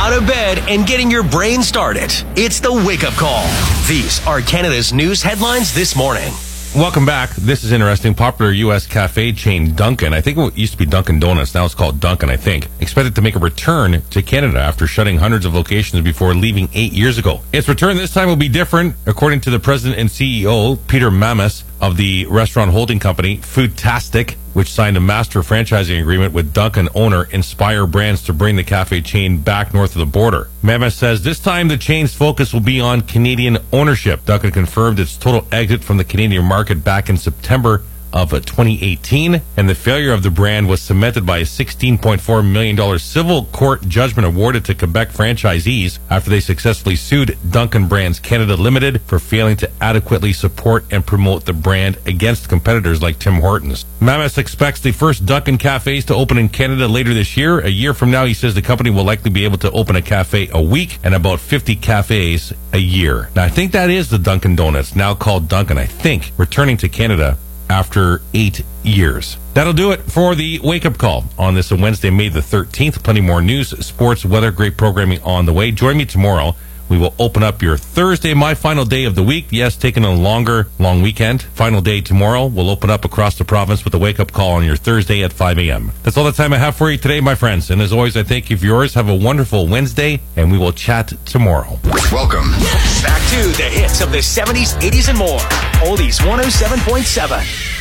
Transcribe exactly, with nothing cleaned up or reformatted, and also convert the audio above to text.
out of bed and getting your brain started. It's the Wake Up Call. These are Canada's news headlines this morning. Welcome back. This is interesting. Popular U S cafe chain Dunkin', I think it used to be Dunkin' Donuts, now it's called Dunkin', I think, expected to make a return to Canada after shutting hundreds of locations before leaving eight years ago. Its return this time will be different, according to the president and C E O, Peter Mamas, of the restaurant holding company Foodtastic, which signed a master franchising agreement with Dunkin' owner Inspire Brands to bring the cafe chain back north of the border. Mamas says this time the chain's focus will be on Canadian ownership. Dunkin' confirmed its total exit from the Canadian market back in September of twenty eighteen, and the failure of the brand was cemented by a sixteen point four million dollars civil court judgment awarded to Quebec franchisees after they successfully sued Dunkin' Brands Canada Limited for failing to adequately support and promote the brand against competitors like Tim Hortons. Mamas expects the first Dunkin' cafes to open in Canada later this year. A year from now, he says the company will likely be able to open a cafe a week and about fifty cafes a year. Now, I think that is the Dunkin' Donuts, now called Dunkin', I think, returning to Canada after eight years. That'll do it for the wake-up call on this Wednesday, May the thirteenth. Plenty more news, sports, weather, great programming on the way. Join me tomorrow. We will open up your Thursday, my final day of the week. Yes, taking a longer, long weekend. Final day tomorrow. We'll open up across the province with a wake-up call on your Thursday at five a.m. That's all the time I have for you today, my friends. And as always, I thank you for yours. Have a wonderful Wednesday, and we will chat tomorrow. Welcome back to the hits of the seventies, eighties, and more. Oldies one oh seven point seven.